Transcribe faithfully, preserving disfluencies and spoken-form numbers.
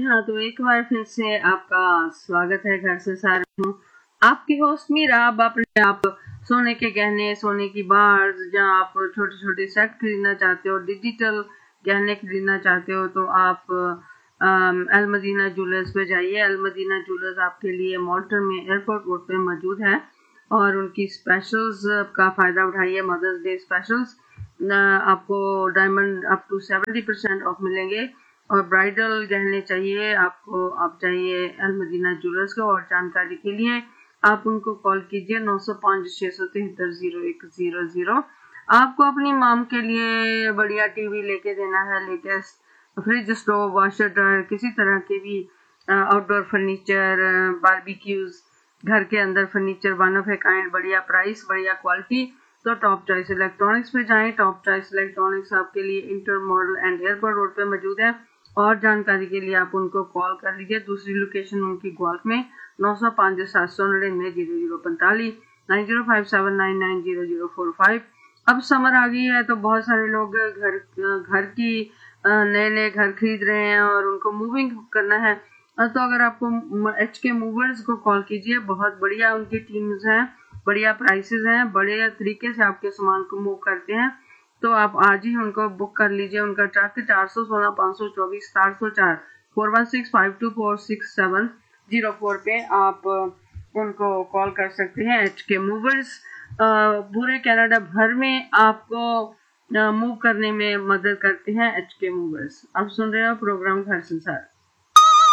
हाँ, तो एक बार फिर से आपका स्वागत है घर से सारे हूँ आपकी होस्ट मीरा। अब अपने आप सोने के गहने, सोने की बार्स, जहाँ आप छोटे छोटे सेट खरीदना चाहते हो, डिजिटल गहने खरीदना चाहते हो, तो आप अल मदीना ज्वेलर्स पे जाइए। अल मदीना ज्वेलर्स आपके लिए मॉल्टन में एयरपोर्ट रोड पे मौजूद है और उनकी स्पेशल्स का फायदा उठाइए। मदर्स डे स्पेशल्स आपको diamond up to seventy percent of मिलेंगे और ब्राइडल गहने चाहिए आपको, आप चाहिए अल मदीना ज्वेलर्स को। और जानकारी के लिए आप उनको कॉल कीजिए नौ सौ पाँच छः सौ तिहत्तर जीरो एक जीरो जीरो। आपको अपनी माम के लिए बढ़िया टीवी लेके देना है, latest fridge, stove, washer, dryer, किसी तरह के भी आउटडोर फर्नीचर, बारबेक्यूज, घर के अंदर furniture, one of a kind, बढ़िया प्राइस, बढ़िया क्वालिटी, तो टॉप चॉइस इलेक्ट्रॉनिक्स पे जाएं। टॉप चॉइस इलेक्ट्रॉनिक्स आपके लिए inter model and airport road पे मौजूद है और जानकारी के लिए आप उनको कॉल कर लीजिए। दूसरी लोकेशन उनकी ग्वाल्फ में नौ सौ पाँच सात सौ नड़िन्नवे जीरो जीरो पैंतालीस nine zero five seven nine nine zero zero four five. अब समर आ गई है तो बहुत सारे लोग घर घर की नए नए घर खरीद रहे हैं और उनको मूविंग करना है, तो अगर आपको एच के मूवर्स को कॉल कीजिए। बहुत बढ़िया उनकी टीम्स हैं, बढ़िया प्राइसेस हैं, बढ़िया तरीके से आपके सामान को मूव करते हैं। तो आप आज ही उनको बुक कर लीजिए। उनका ट्रक चार सौ सोलह पाँच सौ चौबीस सात सौ चार four one six five to four six seven zero four पे आप उनको कॉल कर सकते हैं। एच के मूवर्स पूरे कनाडा भर में आपको मूव करने में मदद करते हैं। एच के मूवर्स। आप सुन रहे हो प्रोग्राम घर संसार।